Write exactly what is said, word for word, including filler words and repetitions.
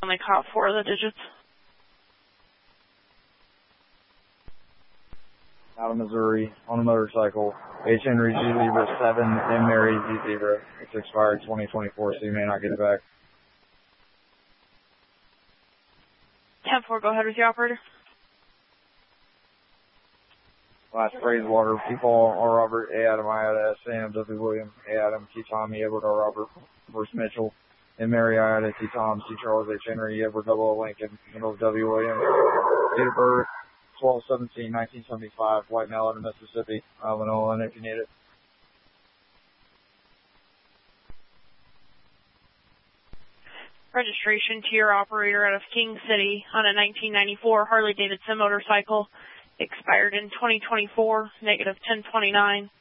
Only caught four of the digits. Out of Missouri on a motorcycle. H. Henry G. Zebra seven, M. Mary Z. Zebra. It's expired twenty twenty-four, so you may not get it back. ten four, go ahead with your operator. Last phrase, water. P. Paul, R. Robert, A. Adam, I. Ada, S. Sam, W. William, A. Adam, T. Tommy, Edward, R. Robert, Bruce Mitchell, M. Mary, I. Ada, T. Tom, C. Charles, H. Henry, Edward, W. Lincoln, middle of W. William, date of birth, twelve seventeen nineteen seventy-five, white male out of Mississippi, Illinois, if you need it. Registration to your operator out of King City on a nineteen ninety-four Harley Davidson motorcycle, expired in twenty twenty-four, negative ten twenty-nine.